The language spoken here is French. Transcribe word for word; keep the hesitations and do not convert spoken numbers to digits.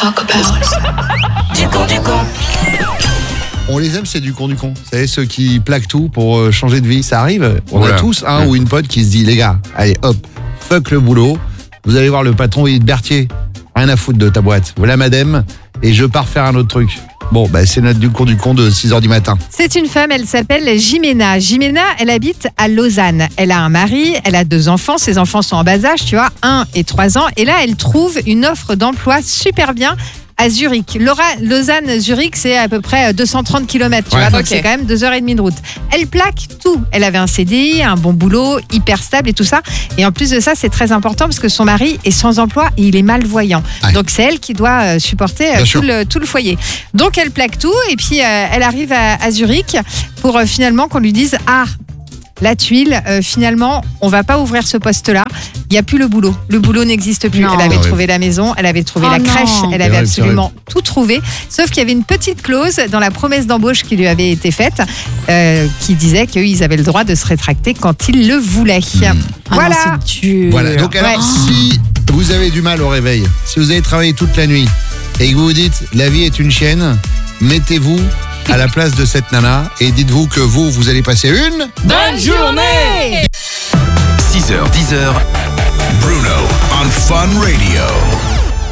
talk about. Du con, du con. On les aime, c'est du con du con. Vous savez, ceux qui plaquent tout pour euh, changer de vie, ça arrive. On Voilà. a tous un ou une pote qui se dit, les gars, allez hop, fuck le boulot. Vous allez voir le patron, il dit, Berthier, rien à foutre de ta boîte. Voilà madame, et je pars faire un autre truc. Bon, bah, c'est notre du con du con de six heures du matin. C'est une femme, elle s'appelle Jimena. Jimena, elle habite à Lausanne. Elle a un mari, elle a deux enfants. Ses enfants sont en bas âge, tu vois, un et trois ans. Et là, elle trouve une offre d'emploi super bien à Zurich. Laura, Lausanne-Zurich, c'est à peu près deux cent trente kilomètres, tu Ouais. vois, donc Ok. c'est quand même deux heures et demie de route. Elle plaque tout. Elle avait un C D I, un bon boulot, hyper stable et tout ça. Et en plus de ça, c'est très important parce que son mari est sans emploi et il est malvoyant. Ouais. Donc c'est elle qui doit euh, supporter euh, Bien tout sûr. le, tout le foyer. Donc elle plaque tout et puis euh, elle arrive à, à Zurich pour euh, finalement qu'on lui dise « Ah, la tuile, euh, finalement, on va pas ouvrir ce poste-là. Il n'y a plus le boulot. Le boulot n'existe plus. » Non. Elle avait Ah ouais. trouvé la maison, elle avait trouvé Oh la non. crèche, elle avait horrible, c'est absolument tout trouvé. Sauf qu'il y avait une petite clause dans la promesse d'embauche qui lui avait été faite euh, qui disait qu'ils avaient le droit de se rétracter quand ils le voulaient. Voilà. Ah non, c'est dur. Voilà, donc alors, Ouais. si vous avez du mal au réveil, si vous avez travaillé toute la nuit et que vous vous dites, la vie est une chienne, mettez-vous à la place de cette nana et dites-vous que vous, vous allez passer une... Bonne journée. six heures, dix heures, Bruno on Fun Radio.